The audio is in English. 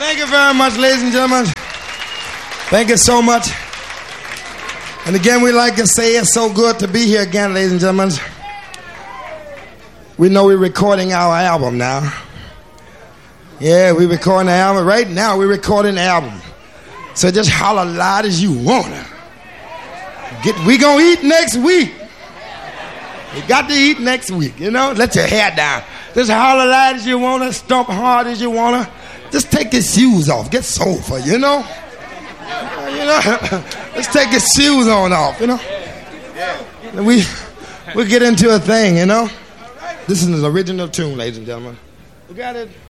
Thank you very much, ladies and gentlemen. Thank you so much. And again, we like to say it's so good to be here again, ladies and gentlemen. We know we're recording our album now. Yeah, we're recording the album. Right now, we're recording the album. So just holler loud as you wanna. We gonna eat next week. You got to eat next week, you know? Let your hair down. Just holler loud as you wanna, stomp hard as you wanna. Just take your shoes off. Get soulful, you know? You know? Just take your shoes on off, you know? And we get into a thing, you know? This is an original tune, ladies and gentlemen. We got it.